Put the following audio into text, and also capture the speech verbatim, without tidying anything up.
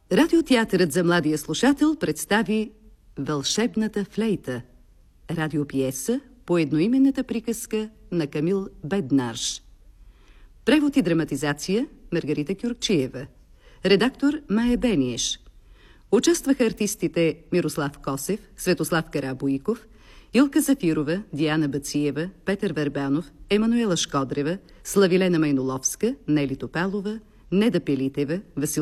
Радиотеатърът за младия слушател представи Вълшебната флейта, радиопиеса по едноименната приказка на Камил Беднарш. Превод и драматизация Маргарита Кюркчиева. Редактор Мая Бениеш. Участваха артистите Мирослав Косев, Светослав Карабоиков, Илка Зафирова, Диана Бациева, Петър Вербанов, Емануела Шкодрева, Славилена Майноловска, Нели Топалова, Неда Пелитева, Васил